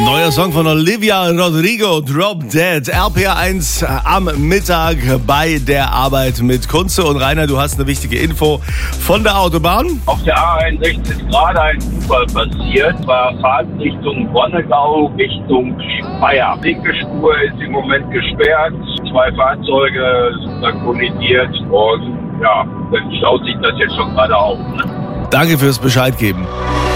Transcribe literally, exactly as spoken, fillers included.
Neuer Song von Olivia Rodrigo, Drop Dead. R P R eins am Mittag bei der Arbeit mit Kunze. Und Rainer, du hast eine wichtige Info von der Autobahn. Auf der A einundsechzig ist gerade ein Unfall passiert. War Fahrt Richtung Wonnegau, Richtung Speyer. Die linke Spur ist im Moment gesperrt. Zwei Fahrzeuge sind da kollidiert. Und ja, dann schaut sich das jetzt schon gerade auf. Ne? Danke fürs Bescheid geben.